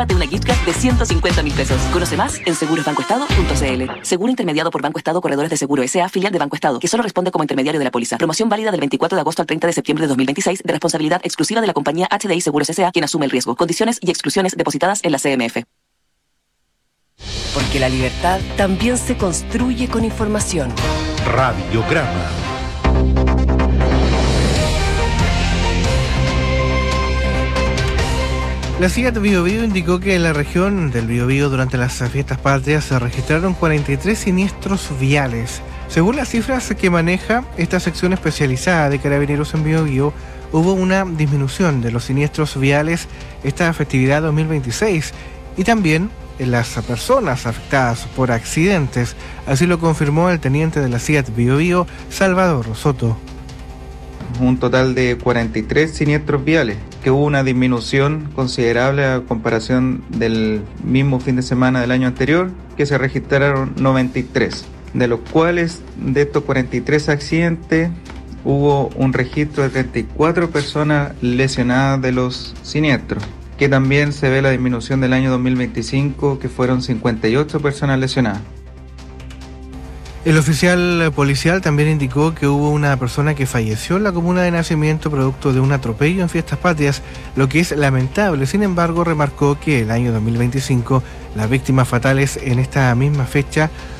de una gift card de 150.000 pesos. Conoce más en segurosbancoestado.cl. Seguro intermediado por Banco Estado Corredores de Seguro S.A., filial de Banco Estado, que solo responde como intermediario de la póliza. Promoción válida del 24 de agosto al 30 de septiembre de 2026, de responsabilidad exclusiva de la compañía HDI Seguros S.A., quien asume el riesgo. Condiciones y exclusiones depositadas en la CMF. Porque la libertad también se construye con información. Radiograma. La CIAT Biobío indicó que en la región del Biobío durante las fiestas patrias se registraron 43 siniestros viales. Según las cifras que maneja esta sección especializada de Carabineros en Biobío, hubo una disminución de los siniestros viales esta festividad 2026 y también en las personas afectadas por accidentes. Así lo confirmó el teniente de la CIAT Biobío, Salvador Soto. Un total de 43 siniestros viales, que hubo una disminución considerable a comparación del mismo fin de semana del año anterior, que se registraron 93, de los cuales de estos 43 accidentes hubo un registro de 34 personas lesionadas de los siniestros, que también se ve la disminución del año 2025, que fueron 58 personas lesionadas. El oficial policial también indicó que hubo una persona que falleció en la comuna de Nacimiento producto de un atropello en fiestas patrias, lo que es lamentable. Sin embargo, remarcó que el año 2025 las víctimas fatales en esta misma fecha